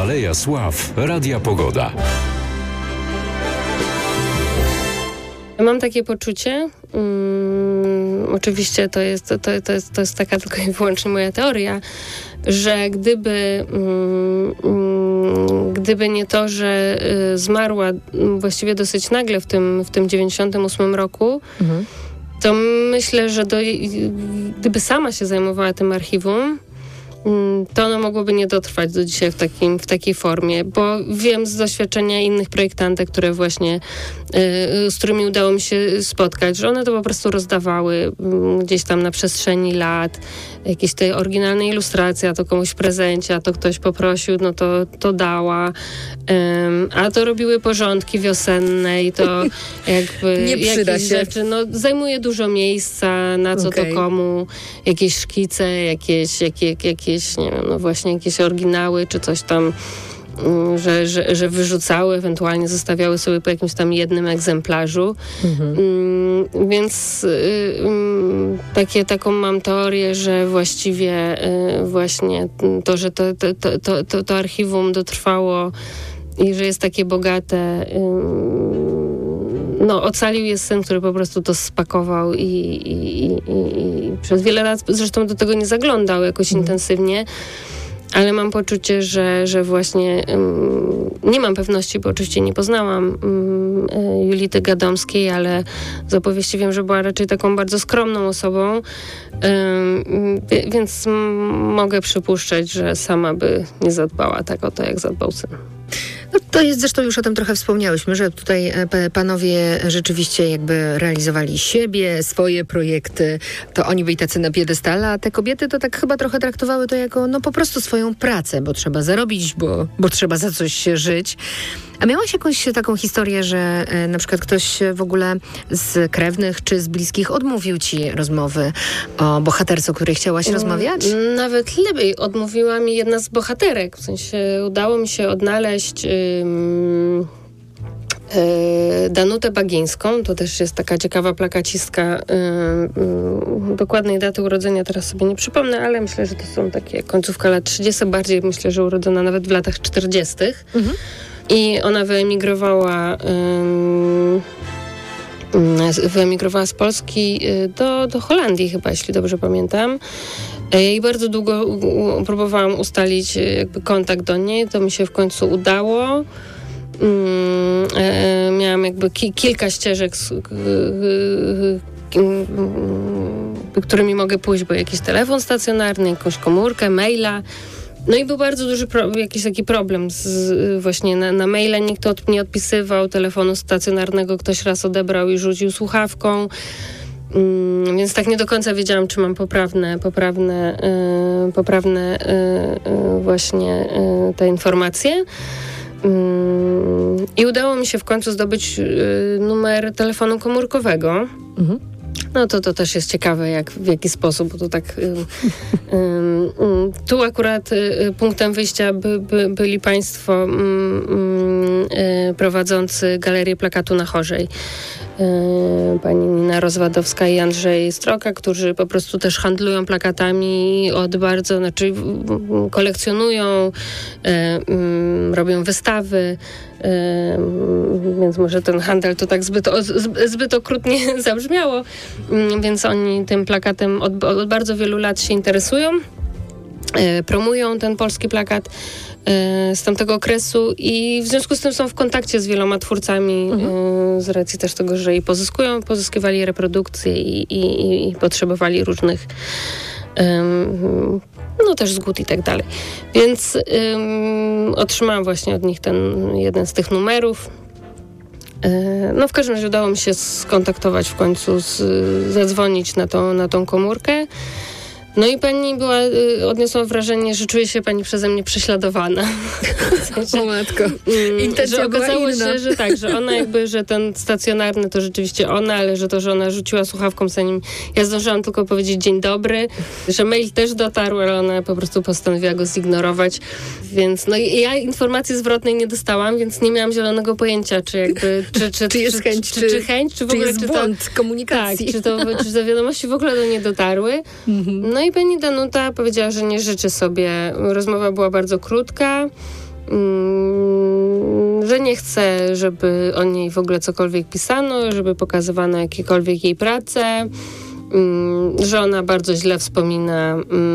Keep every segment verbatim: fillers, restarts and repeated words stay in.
Aleja Sław Radia Pogoda. Mam takie poczucie, um, oczywiście to jest, to, to, jest, to jest taka tylko i wyłącznie moja teoria, że gdyby, um, gdyby nie to, że y, zmarła właściwie dosyć nagle w tym, w tym dziewięćdziesiątym ósmym roku, mhm. to myślę, że do, gdyby sama się zajmowała tym archiwum, to ono mogłoby nie dotrwać do dzisiaj w, takim, w takiej formie, bo wiem z doświadczenia innych projektantek, które właśnie, y, z którymi udało mi się spotkać, że one to po prostu rozdawały y, gdzieś tam na przestrzeni lat, jakieś tej oryginalnej ilustracji, a to komuś w prezencie, a to ktoś poprosił, no to, to dała, y, a to robiły porządki wiosenne i to jakby nie przyda jakieś się. Rzeczy, no zajmuje dużo miejsca, na co okay. to komu, jakieś szkice, jakieś, jakieś, jakieś jakieś, nie wiem, no właśnie jakieś oryginały, czy coś tam, że, że, że wyrzucały, ewentualnie zostawiały sobie po jakimś tam jednym egzemplarzu. Mhm. Mm, więc y, y, takie, taką mam teorię, że właściwie y, właśnie to, że to, to, to, to, to archiwum dotrwało i że jest takie bogate, y, no ocalił je syn, który po prostu to spakował i, i, i, i przez wiele lat zresztą do tego nie zaglądał jakoś mm. intensywnie, ale mam poczucie, że, że właśnie um, nie mam pewności, bo oczywiście nie poznałam um, Julity Gadomskiej, ale z opowieści wiem, że była raczej taką bardzo skromną osobą, um, więc m- mogę przypuszczać, że sama by nie zadbała tak o to, jak zadbał syn. No to jest, zresztą już o tym trochę wspomniałyśmy, że tutaj panowie rzeczywiście jakby realizowali siebie, swoje projekty, to oni byli tacy na piedestale, a te kobiety to tak chyba trochę traktowały to jako no po prostu swoją pracę, bo trzeba zarobić, bo, bo trzeba za coś żyć. A miałaś jakąś taką historię, że e, na przykład ktoś w ogóle z krewnych czy z bliskich odmówił ci rozmowy o bohaterce, o której chciałaś mm, rozmawiać? Nawet lepiej. Odmówiła mi jedna z bohaterek. W sensie udało mi się odnaleźć ym, y, Danutę Bagińską. To też jest taka ciekawa plakacistka. Y, y, dokładnej daty urodzenia teraz sobie nie przypomnę, ale myślę, że to są takie końcówka lat trzydziestych. Bardziej myślę, że urodzona nawet w latach czterdziestych. Mhm. I ona wyemigrowała, um, wyemigrowała z Polski do, do Holandii chyba, jeśli dobrze pamiętam. I bardzo długo u, próbowałam ustalić jakby kontakt do niej. To mi się w końcu udało. Um, e, miałam jakby ki, kilka ścieżek, z, y, y, y, którymi mogę pójść, bo jakiś telefon stacjonarny, jakąś komórkę, maila. No i był bardzo duży pro, jakiś taki problem z, właśnie na, na maile nikt od, nie odpisywał, telefonu stacjonarnego ktoś raz odebrał i rzucił słuchawką, mm, więc tak nie do końca wiedziałam, czy mam poprawne, poprawne, yy, poprawne yy, yy, właśnie yy, te informacje. Yy, I udało mi się w końcu zdobyć yy, numer telefonu komórkowego. Mhm. No to to też jest ciekawe, jak, w jaki sposób, bo to tak... Y, y, y, tu akurat y, punktem wyjścia by, by, byli państwo y, y, prowadzący Galerię Plakatu na Chorzej. Y, pani Nina Rozwadowska i Andrzej Stroka, którzy po prostu też handlują plakatami od bardzo, znaczy y, kolekcjonują, y, y, robią wystawy. Yy, więc może ten handel to tak zbyt, o, zbyt okrutnie zabrzmiało, yy, więc oni tym plakatem od, od bardzo wielu lat się interesują, yy, promują ten polski plakat yy, z tamtego okresu i w związku z tym są w kontakcie z wieloma twórcami, mhm. yy, z racji też tego, że i pozyskują, pozyskiwali reprodukcje i, i, i potrzebowali różnych yy, no też zgód i tak dalej. Więc ym, otrzymałam właśnie od nich ten jeden z tych numerów. Yy, no w każdym razie udało mi się skontaktować w końcu, z, zadzwonić na tą, na tą komórkę. No i pani była, y, odniosła wrażenie, że czuje się pani przeze mnie prześladowana. W sensie, o matko. Intencja że okazało była inna. się, że tak, że ona jakby, że ten stacjonarny to rzeczywiście ona, ale że to, że ona rzuciła słuchawką, zanim ja zdążyłam tylko powiedzieć dzień dobry, że mail też dotarł, ale ona po prostu postanowiła go zignorować. Więc no i ja informacji zwrotnej nie dostałam, więc nie miałam zielonego pojęcia, czy jakby, czy, czy, czy jest czy, chęć, czy, czy, czy chęć, czy w czy ogóle, jest czy błąd to, komunikacji. Tak, czy to, czy te wiadomości w ogóle do niej dotarły. Mhm. No i pani Danuta powiedziała, że nie życzy sobie. Rozmowa była bardzo krótka. że nie chce, żeby o niej w ogóle cokolwiek pisano, żeby pokazywano jakiekolwiek jej prace, że ona bardzo źle wspomina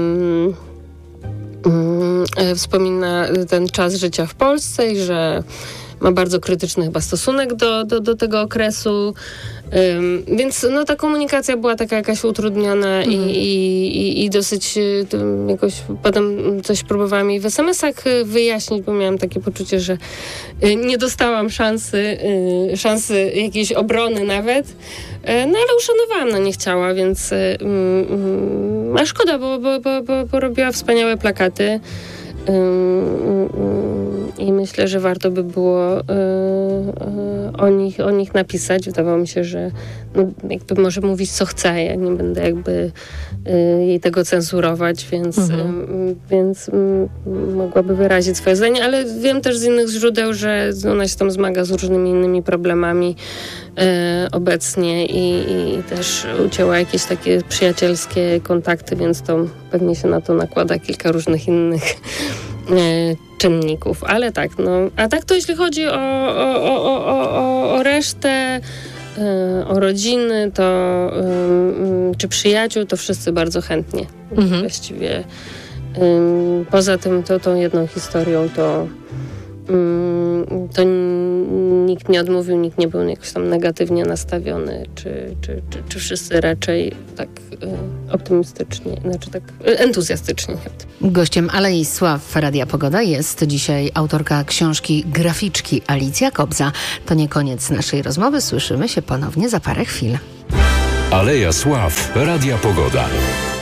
wspomina ten czas życia w Polsce i że ma bardzo krytyczny chyba stosunek do, do, do tego okresu. Um, więc no, ta komunikacja była taka jakaś utrudniona mm. i, i, i dosyć um, jakoś potem coś próbowałam jej w es em esach wyjaśnić, bo miałam takie poczucie, że y, nie dostałam szansy, y, szansy jakiejś obrony nawet. Y, no ale uszanowałam, no nie chciała, więc y, y, y, a szkoda, bo, bo, bo, bo, bo robiła wspaniałe plakaty. I myślę, że warto by było o nich, o nich napisać. Wydawało mi się, że no, jakby może mówić co chce, ja nie będę jakby jej tego cenzurować, więc, mhm. więc mogłaby wyrazić swoje zdanie, ale wiem też z innych źródeł, że ona się tam zmaga z różnymi innymi problemami obecnie i, i też ucięła jakieś takie przyjacielskie kontakty, więc to pewnie się na to nakłada kilka różnych innych czynników, ale tak, no, a tak to jeśli chodzi o, o, o, o, o, o resztę, o rodziny, to czy przyjaciół, to wszyscy bardzo chętnie. Mhm. Właściwie poza tym, to, tą jedną historią, to to nikt nie odmówił, nikt nie był jakoś tam negatywnie nastawiony, czy, czy, czy, czy wszyscy raczej tak y, optymistycznie, znaczy tak y, entuzjastycznie. Gościem Alei Sław Radia Pogoda jest dzisiaj autorka książki Graficzki Alicja Kobza. To nie koniec naszej rozmowy, słyszymy się ponownie za parę chwil. Aleja Sław Radia Pogoda.